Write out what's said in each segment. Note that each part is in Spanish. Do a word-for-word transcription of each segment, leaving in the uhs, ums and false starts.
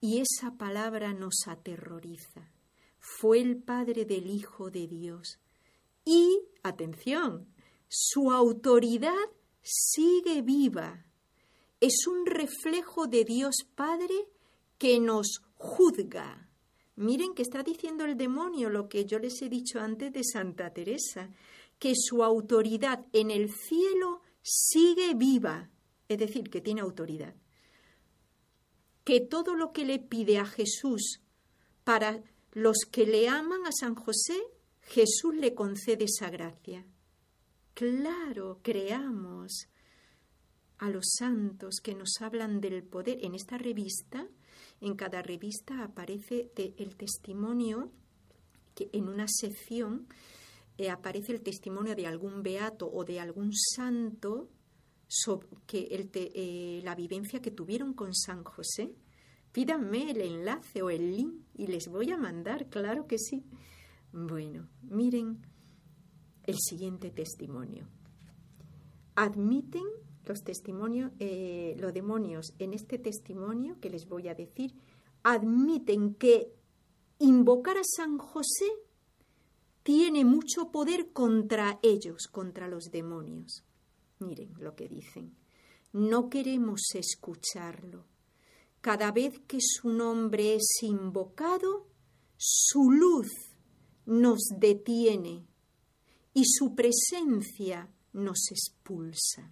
y esa palabra nos aterroriza. Fue el Padre del Hijo de Dios. Y, atención, su autoridad sigue viva. Es un reflejo de Dios Padre que nos juzga. Miren que está diciendo el demonio lo que yo les he dicho antes de Santa Teresa, que su autoridad en el cielo sigue viva, es decir, que tiene autoridad. Que todo lo que le pide a Jesús para los que le aman a San José, Jesús le concede esa gracia. Claro, creamos a los santos que nos hablan del poder. En esta revista, en cada revista aparece te, el testimonio, que en una sección eh, aparece el testimonio de algún beato o de algún santo sobre que el te, eh, la vivencia que tuvieron con San José. Pídanme el enlace o el link y les voy a mandar, claro que sí. Bueno, miren el siguiente testimonio. Admiten los testimonios, eh, los demonios en este testimonio que les voy a decir, admiten que invocar a San José tiene mucho poder contra ellos, contra los demonios. Miren lo que dicen. No queremos escucharlo. Cada vez que su nombre es invocado, su luz nos detiene y su presencia nos expulsa.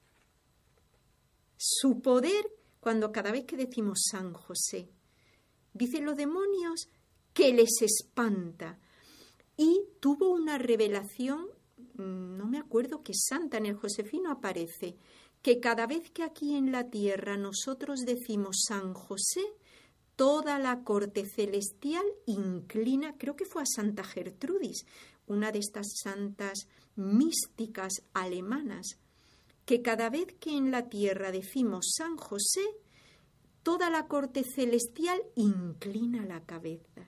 Su poder, cuando cada vez que decimos San José, dicen los demonios que les espanta. Y tuvo una revelación, no me acuerdo qué santa, en el Josefino aparece, que cada vez que aquí en la tierra nosotros decimos San José, toda la corte celestial inclina, creo que fue a Santa Gertrudis, una de estas santas místicas alemanas, que cada vez que en la tierra decimos San José, toda la corte celestial inclina la cabeza.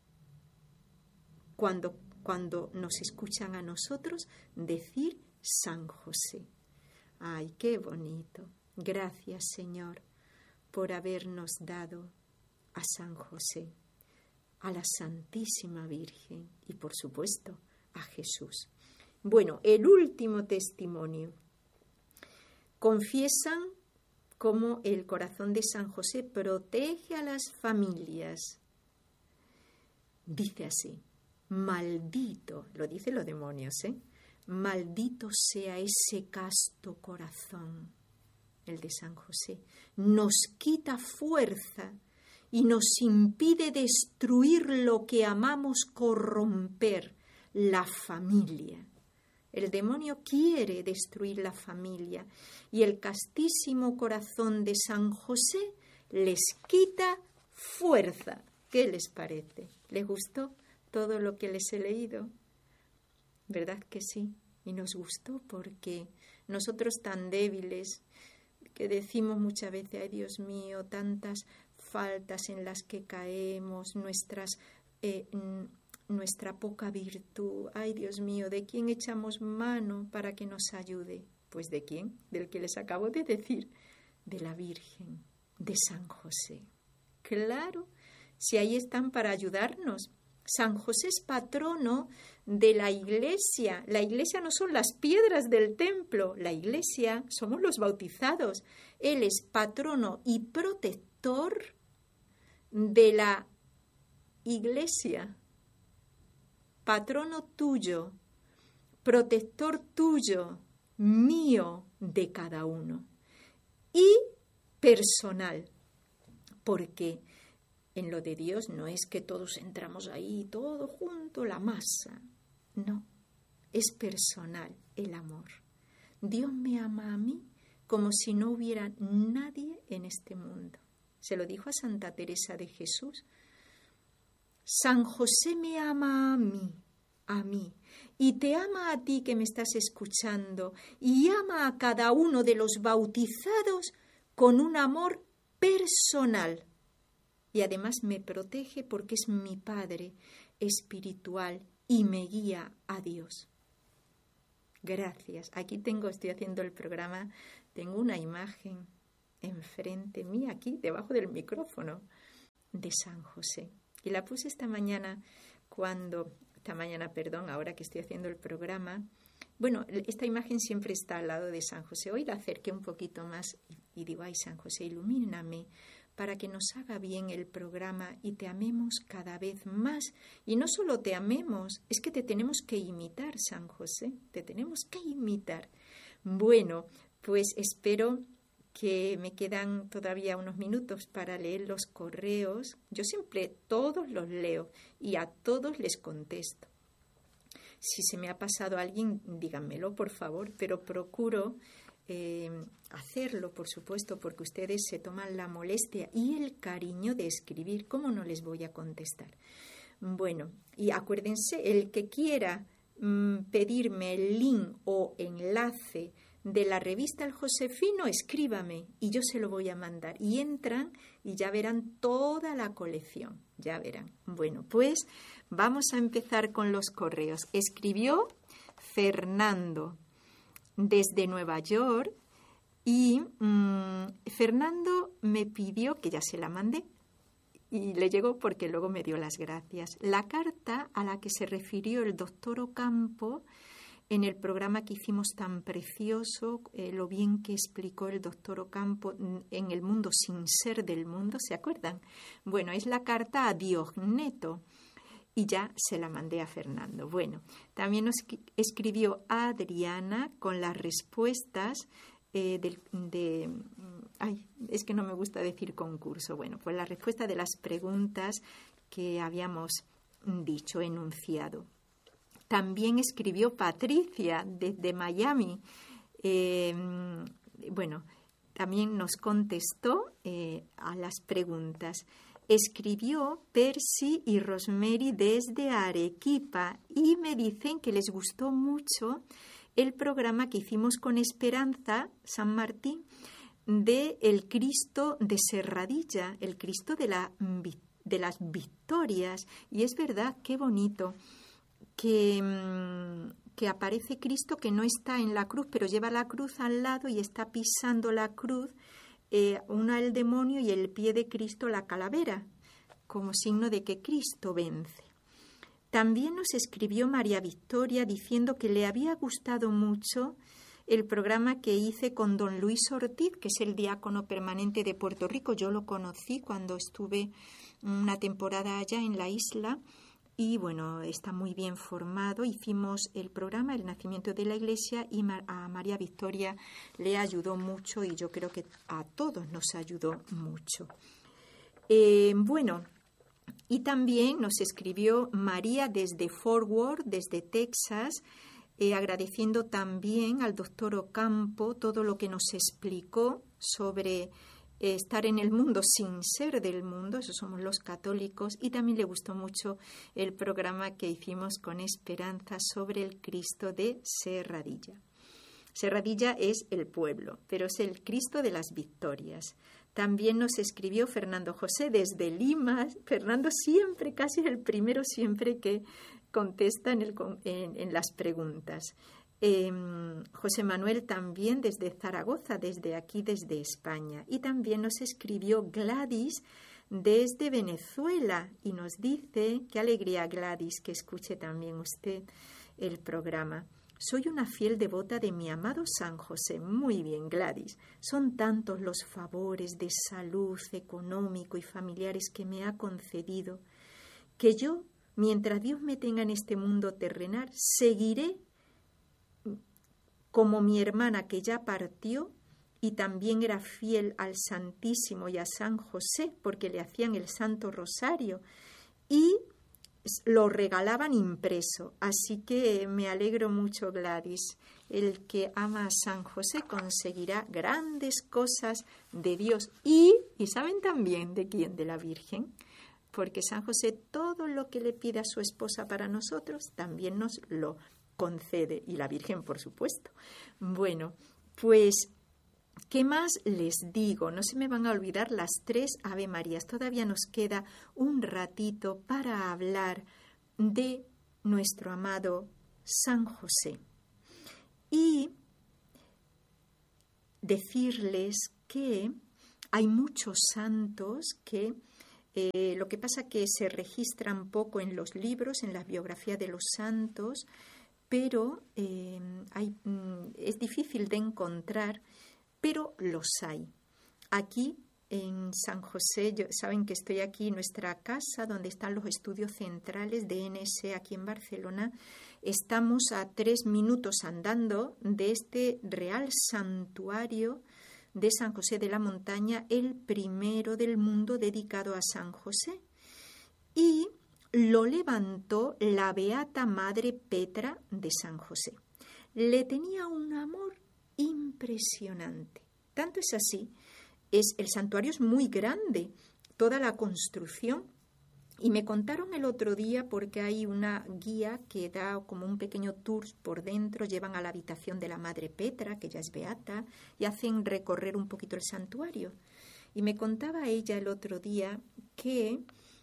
Cuando, cuando nos escuchan a nosotros decir San José. ¡Ay, qué bonito! Gracias, Señor, por habernos dado a San José, a la Santísima Virgen y, por supuesto, a Jesús. Bueno, el último testimonio. Confiesan cómo el corazón de San José protege a las familias. Dice así, maldito, lo dicen los demonios, ¿eh? Maldito sea ese casto corazón, el de San José. Nos quita fuerza y nos impide destruir lo que amamos corromper, la familia. El demonio quiere destruir la familia y el castísimo corazón de San José les quita fuerza. ¿Qué les parece? ¿Les gustó todo lo que les he leído? ¿Verdad que sí? Y nos gustó porque nosotros tan débiles, que decimos muchas veces, ay Dios mío, tantas faltas en las que caemos, nuestras... Eh, nuestra poca virtud, ay Dios mío, ¿de quién echamos mano para que nos ayude? Pues ¿de quién? Del que les acabo de decir, de la Virgen, de San José. Claro, si ahí están para ayudarnos. San José es patrono de la Iglesia. La Iglesia no son las piedras del templo, la Iglesia somos los bautizados. Él es patrono y protector de la Iglesia. Patrono tuyo, protector tuyo, mío, de cada uno. Y personal, porque en lo de Dios no es que todos entramos ahí, todo junto, la masa. No, es personal el amor. Dios me ama a mí como si no hubiera nadie en este mundo. Se lo dijo a Santa Teresa de Jesús. San José me ama a mí, a mí, y te ama a ti que me estás escuchando, y ama a cada uno de los bautizados con un amor personal. Y además me protege porque es mi Padre espiritual y me guía a Dios. Gracias. Aquí tengo, estoy haciendo el programa, tengo una imagen enfrente mía, aquí, debajo del micrófono. de San José. Y la puse esta mañana cuando, esta mañana, perdón, ahora que estoy haciendo el programa. Bueno, esta imagen siempre está al lado de San José. Hoy la acerqué un poquito más y, y digo, ay, San José, ilumíname para que nos haga bien el programa y te amemos cada vez más. Y no solo te amemos, es que te tenemos que imitar, San José, te tenemos que imitar. Bueno, pues espero que me quedan todavía unos minutos para leer los correos. Yo siempre todos los leo y a todos les contesto. Si se me ha pasado alguien, díganmelo, por favor, pero procuro eh, hacerlo, por supuesto, porque ustedes se toman la molestia y el cariño de escribir. ¿Cómo no les voy a contestar? Bueno, y acuérdense, el que quiera mmm, pedirme el link o enlace de la revista El Josefino, escríbame y yo se lo voy a mandar. Y entran y ya verán toda la colección, ya verán. Bueno, pues vamos a empezar con los correos. Escribió Fernando desde Nueva York y mmm, Fernando me pidió, que ya se la mandé, y le llegó porque luego me dio las gracias, la carta a la que se refirió el doctor Ocampo en el programa que hicimos tan precioso, eh, lo bien que explicó el doctor Ocampo en El mundo sin ser del mundo, ¿se acuerdan? Bueno, es la carta a Diogneto y ya se la mandé a Fernando. Bueno, también nos escribió Adriana con las respuestas eh, de, de... Ay, es que no me gusta decir concurso. Bueno, pues la respuesta de las preguntas que habíamos dicho, enunciado. También escribió Patricia desde Miami. Eh, bueno, también nos contestó eh, a las preguntas. Escribió Percy y Rosemary desde Arequipa y me dicen que les gustó mucho el programa que hicimos con Esperanza San Martín de el Cristo de Serradilla, el Cristo de, la, de las victorias. Y es verdad, qué bonito. Que, que aparece Cristo que no está en la cruz, pero lleva la cruz al lado y está pisando la cruz, eh, una el demonio y el pie de Cristo la calavera, como signo de que Cristo vence. También nos escribió María Victoria diciendo que le había gustado mucho el programa que hice con don Luis Ortiz, que es el diácono permanente de Puerto Rico. Yo lo conocí cuando estuve una temporada allá en la isla. Y bueno, está muy bien formado. Hicimos el programa El nacimiento de la Iglesia y a María Victoria le ayudó mucho y yo creo que a todos nos ayudó mucho. Eh, bueno, y también nos escribió María desde Fort Worth, desde Texas, eh, agradeciendo también al doctor Ocampo todo lo que nos explicó sobre estar en el mundo sin ser del mundo, eso somos los católicos, y también le gustó mucho el programa que hicimos con Esperanza sobre el Cristo de Serradilla. Serradilla es el pueblo, pero es el Cristo de las victorias. También nos escribió Fernando José desde Lima. Fernando siempre, casi el primero siempre que contesta en, el, en, en las preguntas. Eh, José Manuel también desde Zaragoza, desde aquí, desde España. Y también nos escribió Gladys desde Venezuela y nos dice, qué alegría Gladys, que escuche también usted el programa. Soy una fiel devota de mi amado San José. Muy bien, Gladys. Son tantos los favores de salud, económico y familiares que me ha concedido, que yo, mientras Dios me tenga en este mundo terrenal, seguiré como mi hermana que ya partió y también era fiel al Santísimo y a San José porque le hacían el Santo Rosario y lo regalaban impreso. Así que me alegro mucho, Gladys. El que ama a San José conseguirá grandes cosas de Dios y, y ¿saben también de quién? De la Virgen. Porque San José todo lo que le pide a su esposa para nosotros también nos lo concede, y la Virgen, por supuesto. Bueno, pues, ¿qué más les digo? No se me van a olvidar las tres Ave Marías. Todavía nos queda un ratito para hablar de nuestro amado San José. Y decirles que hay muchos santos que Eh, lo que pasa que se registran poco en los libros, en las biografías de los santos, pero eh, hay, mm, es difícil de encontrar, pero los hay. Aquí en San José, yo, saben que estoy aquí en nuestra casa, donde están los estudios centrales de N S aquí en Barcelona. Estamos a tres minutos andando de este real santuario de San José de la Montaña, el primero del mundo dedicado a San José. Y lo levantó la beata Madre Petra de San José. Le tenía un amor impresionante. Tanto es así, es, el santuario es muy grande, toda la construcción. Y me contaron el otro día, porque hay una guía que da como un pequeño tour por dentro, llevan a la habitación de la Madre Petra, que ya es beata, y hacen recorrer un poquito el santuario. Y me contaba ella el otro día que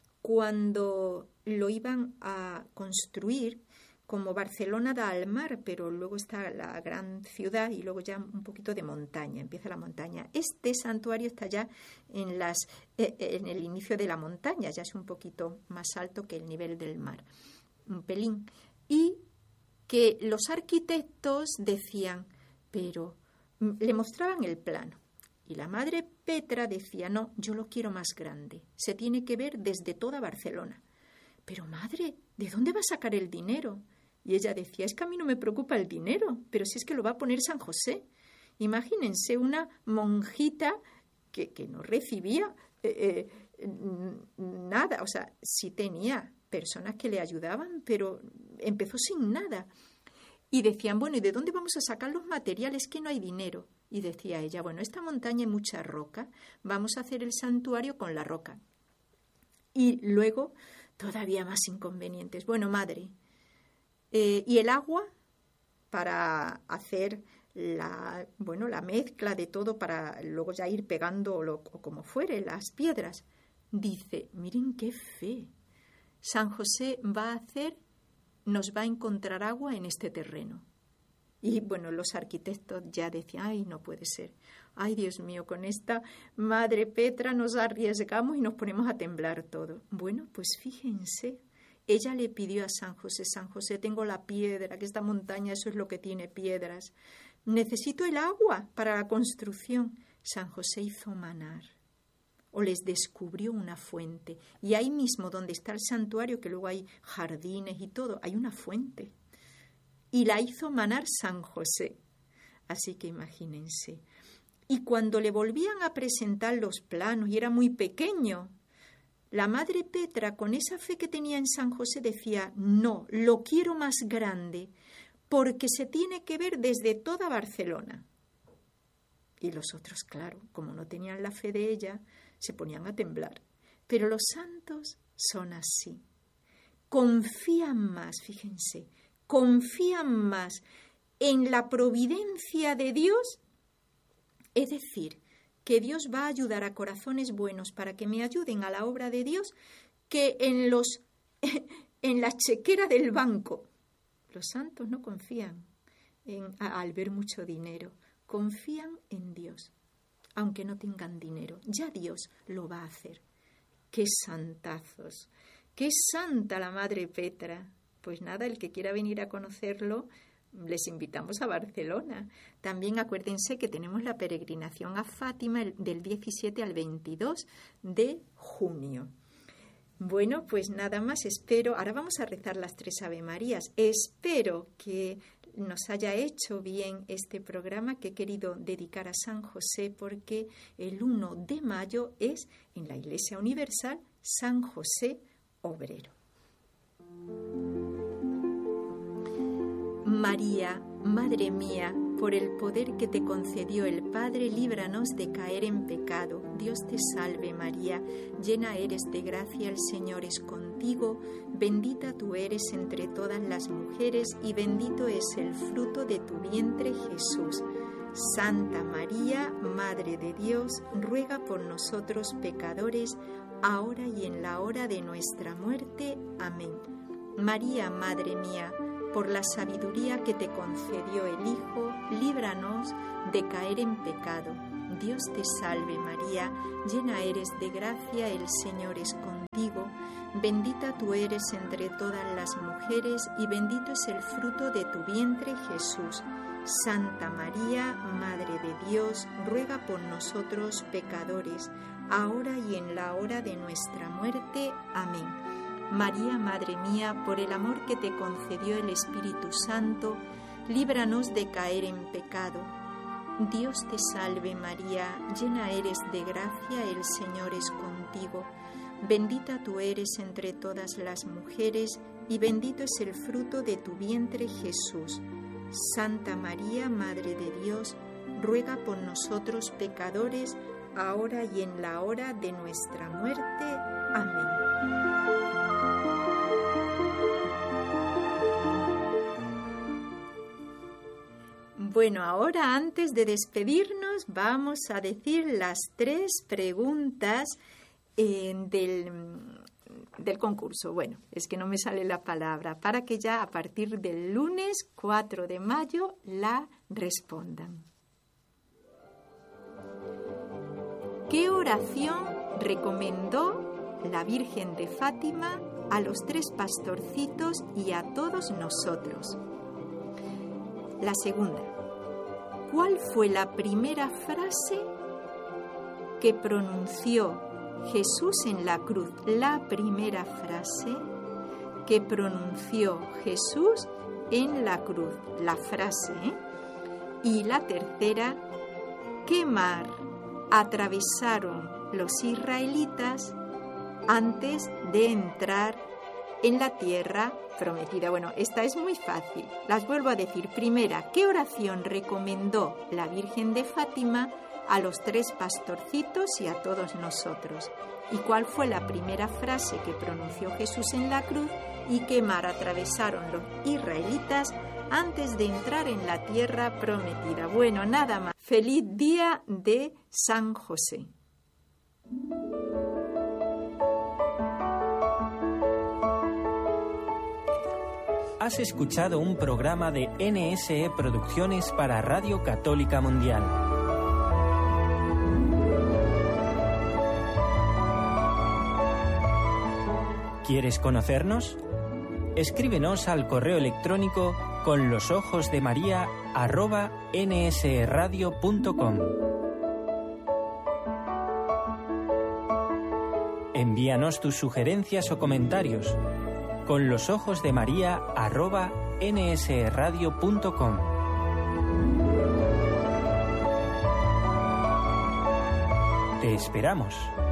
cuando lo iban a construir, como Barcelona da al mar, pero luego está la gran ciudad y luego ya un poquito de montaña, empieza la montaña. Este santuario está ya en, las, eh, en el inicio de la montaña, ya es un poquito más alto que el nivel del mar, un pelín. Y que los arquitectos decían, pero le mostraban el plano. Y la Madre Petra decía, no, yo lo quiero más grande, se tiene que ver desde toda Barcelona. Pero madre, ¿de dónde va a sacar el dinero? Y ella decía, es que a mí no me preocupa el dinero, pero si es que lo va a poner San José. Imagínense una monjita que, que no recibía eh, eh, nada, o sea, sí tenía personas que le ayudaban, pero empezó sin nada. Y decían, bueno, ¿y de dónde vamos a sacar los materiales? Que no hay dinero. Y decía ella, bueno, esta montaña hay mucha roca, vamos a hacer el santuario con la roca. Y luego, todavía más inconvenientes. Bueno, madre, eh, ¿y el agua? Para hacer la, bueno, la mezcla de todo, para luego ya ir pegando lo, o como fuere las piedras. Dice, miren qué fe, San José va a hacer, nos va a encontrar agua en este terreno. Y bueno, los arquitectos ya decían, ay, no puede ser. Ay, Dios mío, con esta Madre Petra nos arriesgamos y nos ponemos a temblar todo. Bueno, pues fíjense, ella le pidió a San José, San José, tengo la piedra, que esta montaña eso es lo que tiene piedras. Necesito el agua para la construcción. San José hizo manar, o les descubrió una fuente. Y ahí mismo donde está el santuario, que luego hay jardines y todo, hay una fuente. Y la hizo manar San José. Así que imagínense. Y cuando le volvían a presentar los planos, y era muy pequeño, la Madre Petra, con esa fe que tenía en San José, decía, no, lo quiero más grande, porque se tiene que ver desde toda Barcelona. Y los otros, claro, como no tenían la fe de ella, se ponían a temblar. Pero los santos son así. Confían más, fíjense, confían más en la providencia de Dios, es decir, que Dios va a ayudar a corazones buenos para que me ayuden a la obra de Dios, que en los en la chequera del banco. Los santos no confían en, al ver mucho dinero, confían en Dios, aunque no tengan dinero. Ya Dios lo va a hacer. ¡Qué santazos! ¡Qué santa la Madre Petra! Pues nada, el que quiera venir a conocerlo, les invitamos a Barcelona. También acuérdense que tenemos la peregrinación a Fátima del diecisiete al veintidós de junio. Bueno, pues nada más, espero, ahora vamos a rezar las tres Ave Marías. Espero que nos haya hecho bien este programa que he querido dedicar a San José, porque el uno de mayo es en la Iglesia Universal San José Obrero. María, Madre mía, por el poder que te concedió el Padre, líbranos de caer en pecado. Dios te salve María, llena eres de gracia, el Señor es contigo, bendita tú eres entre todas las mujeres y bendito es el fruto de tu vientre Jesús. Santa María, Madre de Dios, ruega por nosotros pecadores, ahora y en la hora de nuestra muerte. Amén. María, Madre mía, por la sabiduría que te concedió el Hijo, líbranos de caer en pecado. Dios te salve María, llena eres de gracia, el Señor es contigo. Bendita tú eres entre todas las mujeres y bendito es el fruto de tu vientre, Jesús. Santa María, Madre de Dios, ruega por nosotros pecadores, ahora y en la hora de nuestra muerte. Amén. María, Madre mía, por el amor que te concedió el Espíritu Santo, líbranos de caer en pecado. Dios te salve María, llena eres de gracia, el Señor es contigo. Bendita tú eres entre todas las mujeres y bendito es el fruto de tu vientre, Jesús. Santa María, Madre de Dios, ruega por nosotros pecadores, ahora y en la hora de nuestra muerte. Amén. Bueno, ahora antes de despedirnos vamos a decir las tres preguntas eh, del, del concurso. Bueno, es que no me sale la palabra, para que ya a partir del lunes cuatro de mayo la respondan. ¿Qué oración recomendó la Virgen de Fátima a los tres pastorcitos y a todos nosotros? La segunda, ¿cuál fue la primera frase que pronunció Jesús en la cruz? La primera frase que pronunció Jesús en la cruz, la frase. ¿eh? Y la tercera, ¿qué mar atravesaron los israelitas antes de entrar en la tierra prometida? Bueno, esta es muy fácil. Las vuelvo a decir. Primera, ¿qué oración recomendó la Virgen de Fátima a los tres pastorcitos y a todos nosotros? ¿Y cuál fue la primera frase que pronunció Jesús en la cruz? ¿Y qué mar atravesaron los israelitas antes de entrar en la tierra prometida? Bueno, nada más. Feliz día de San José. Has escuchado un programa de N S E Producciones para Radio Católica Mundial. ¿Quieres conocernos? Escríbenos al correo electrónico con los ojos de María arroba nsradio punto com. Envíanos tus sugerencias o comentarios con los ojos de María arroba nsradio punto com. Te esperamos.